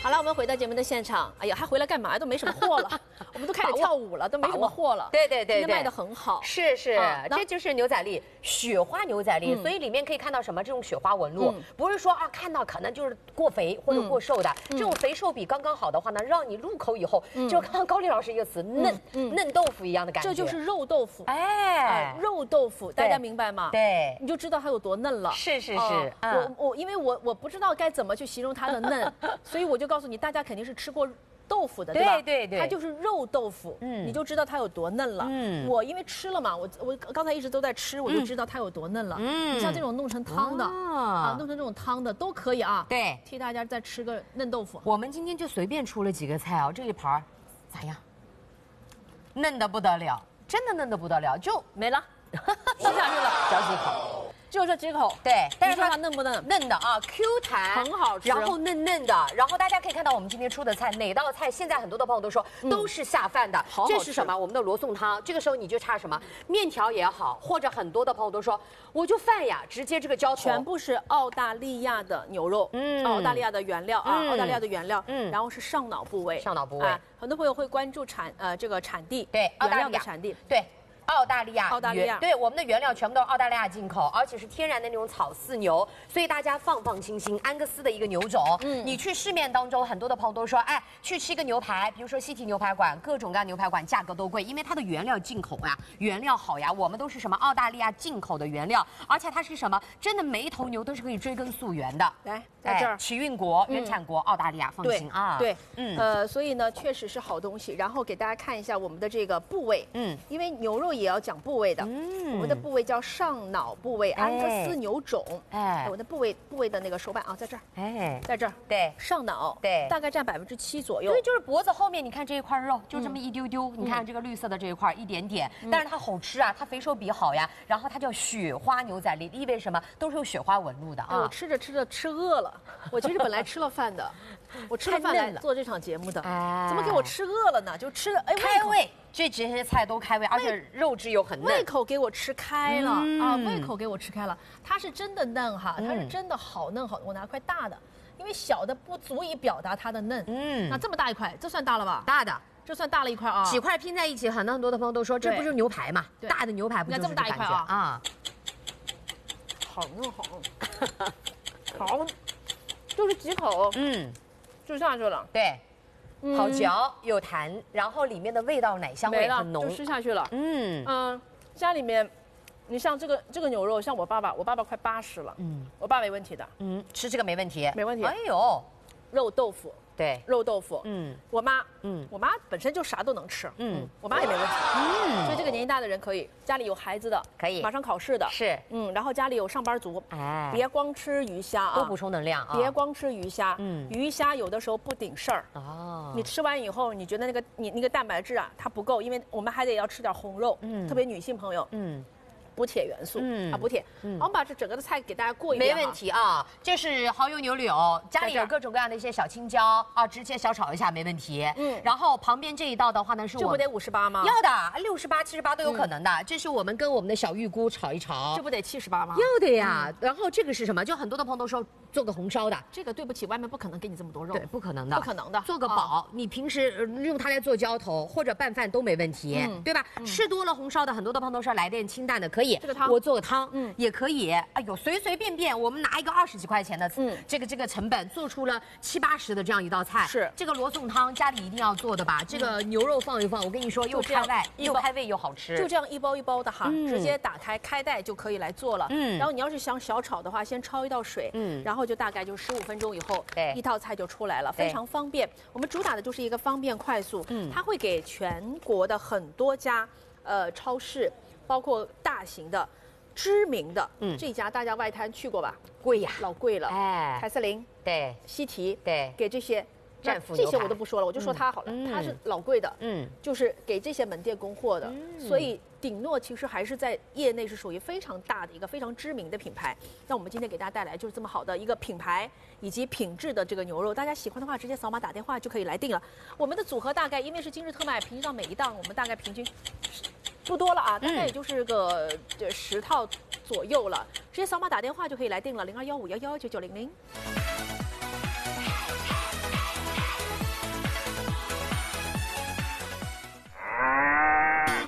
好了，我们回到节目的现场。哎呀，还回来干嘛？都没什么货了，我们都开始跳舞了，都没什么货了。 对对对， 今天卖的很好。 是，这就是牛仔栗，雪花牛仔栗，所以里面可以看到什么？这种雪花纹路，不是说啊看到可能就是过肥或者过瘦的，这种肥瘦比刚刚好的话呢，让你入口以后，就刚刚高丽老师一个词，嫩豆腐一样的感觉。 这就是肉豆腐。 哎， 肉豆腐，大家明白吗？ 对， 你就知道它有多嫩了。 是。 因为我不知道该怎么去形容它的嫩，所以我就告诉你，大家肯定是吃过豆腐的，对吧？ 对， 它就是肉豆腐，你就知道它有多嫩了。我因为吃了嘛，我刚才一直都在吃，我就知道它有多嫩了。你像这种弄成汤的弄成这种汤的都可以啊。 对， 替大家再吃个嫩豆腐。 我们今天就随便出了几个菜啊，这一盘咋样？嫩的不得了，真的嫩的不得了，就没了，吃下去了， 嚼几口。 就这几口， 对，但是它嫩不嫩？ 嫩的啊 ，Q 弹， 很好吃， 然后嫩嫩的，然后大家可以看到我们今天出的菜，哪道菜现在很多的朋友都说都是下饭的，这是什么？我们的罗宋汤。这个时候你就差什么？面条也好，或者很多的朋友都说，我就饭呀，直接这个浇头， 全部是澳大利亚的牛肉，澳大利亚的原料啊，澳大利亚的原料，然后是上脑部位，很多朋友会关注这个产地， 对， 原料的产地， 对。澳大利亚，对，我们的原料全部都是澳大利亚进口，而且是天然的那种草饲牛，所以大家放放心心，安格斯的一个牛种。你去市面当中，很多的朋友都说，哎，去吃一个牛排，比如说西提牛排馆，各种各样牛排馆价格都贵，因为它的原料进口呀，原料好呀，我们都是什么澳大利亚进口的原料，而且它是什么，真的每一头牛都是可以追根溯源的。 来，在这儿， 起运国、原产国澳大利亚，放心啊。 对，所以呢，确实是好东西。然后给大家看一下我们的这个部位，因为牛肉也要讲部位的，我们的部位叫上脑部位，安格斯牛种，我的部位的那个手板啊，在这儿，在这儿， 对， 上脑， 对， 大概占7%左右， 对，就是脖子后面，你看这一块肉，就这么一丢丢，你看这个绿色的这一块一点点，但是它好吃啊，它肥瘦比好呀，然后它叫雪花牛仔栗，意味什么？都是有雪花纹路的啊。 我吃着吃饿了，我其实本来吃了饭的。我吃了饭来做这场节目的，怎么给我吃饿了呢？就吃的开胃，这些菜都开胃，而且肉质又很嫩， 胃口给我吃开了啊！胃口给我吃开了，它是真的嫩哈，它是真的好嫩好。我拿块大的，因为小的不足以表达它的嫩。那这么大一块，这算大了吧？ 大的， 这算大了一块啊！ 几块拼在一起，很多的朋友都说这不就是牛排嘛？大的牛排不就是这么大一块啊？ 好嫩好嫩，好，就是几口，就下去了， 对，好嚼有弹，然后里面的味道奶香味很浓， 就吃下去了。家里面，你像这个牛肉，像我爸爸快80了，我爸没问题的， 吃这个没问题， 没问题。 哎呦， 肉豆腐， 对， 肉豆腐，我妈本身就啥都能吃，我妈也没问题，所以这个年纪大的人可以，家里有孩子的可以， 马上考试的是， 然后家里有上班族，别光吃鱼虾啊， 多补充能量啊， 别光吃鱼虾，鱼虾有的时候不顶事儿哦，你吃完以后，你觉得你那个蛋白质啊它不够，因为我们还得要吃点红肉，特别女性朋友，补铁元素，补铁。我们把这整个的菜给大家过一遍， 没问题啊。这是蚝油牛柳，家里有各种各样的一些小青椒啊，直接小炒一下没问题。然后旁边这一道的话呢，是这不得58吗？ 要的，68、78都有可能的。这是我们跟我们的小玉菇炒一炒， 这不得78吗？ 要的呀。然后这个是什么？就很多的朋友都说做个红烧的， 这个对不起，外面不可能给你这么多肉， 对，不可能的， 不可能的。 做个煲，你平时用它来做浇头或者拌饭都没问题，对吧？吃多了红烧的，很多的朋友都说来点清淡的，可以。 这个汤我做个汤，也可以。哎呦，随便，我们拿一个20几块钱的，这个成本做出了70、80的这样一道菜。 是这个罗宋汤，家里一定要做的吧？这个牛肉放一放，我跟你说，又开胃又好吃。 就这样一包一包的哈，直接打开开袋就可以来做了。然后你要是想小炒的话，先焯一道水，然后就大概就15分钟以后，一道菜就出来了，非常方便。我们主打的就是一个方便快速，它会给全国的很多家超市，包括大型的。知名的这家大家外滩去过吧？ 贵呀， 老贵了。凯瑟琳， 对， 西提， 对， 给这些战斧这些我都不说了，我就说它好了，它是老贵的，就是给这些门店供货的，所以鼎诺其实还是在业内是属于非常大的一个非常知名的品牌。那我们今天给大家带来就是这么好的一个品牌以及品质的这个牛肉，大家喜欢的话直接扫码打电话就可以来订了。我们的组合大概因为是今日特卖，平常每一档我们大概平均不多了啊，大概也就是个10套左右了，直接扫码打电话就可以来订了，0215111990。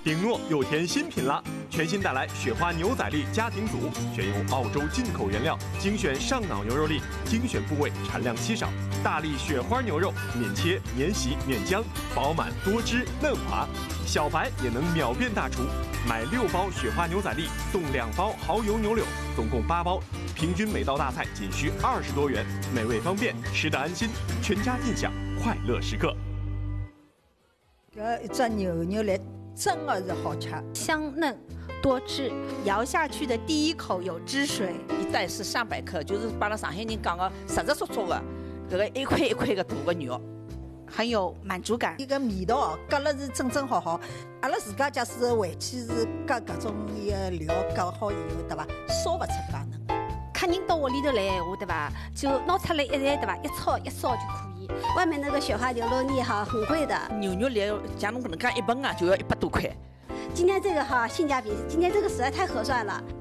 顶诺又添新品啦！全新带来雪花牛仔粒家庭组，选用澳洲进口原料，精选上脑牛肉粒，精选部位，产量稀少。大粒雪花牛肉，免切、免洗、免浆，饱满多汁嫩滑，小白也能秒变大厨。买6包雪花牛仔粒送2包蚝油牛柳，总共8包，平均每道大菜仅需20多元，美味方便，吃得安心，全家尽享快乐时刻。 一只牛肉粒真的是好吃， 香嫩多汁，咬下去的第一口有汁水。 一袋是300克，就是把那上海人讲的实实足足的，这个一块一块的大的肉。 很有满足感， 一个味道隔了是正正好好。阿拉自家假使回去是隔各种一个料隔好以后，对吧？烧不出介能。 客人到屋里头来闲话，对吧？就拿出来一来，对吧？一炒一烧就可以。 外面那个雪花牛肉粒哈很贵的， 牛肉粒像侬搿能介1本啊，就要100多块。 今天这个哈性价比，今天这个实在太合算了。